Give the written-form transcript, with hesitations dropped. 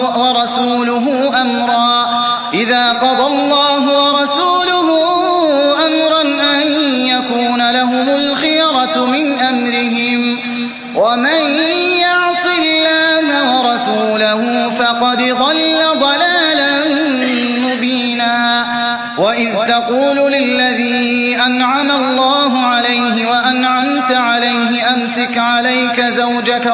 ورسوله أمرا إذا قضى الله ورسوله أمرا أن يكون لهم الخيرة من أمرهم ومن يعص الله ورسوله فقد ضل ضلالا مبينا وإذ تقول للذي أنعم الله عليه وأنعمت عليه أمسك عليك زوجك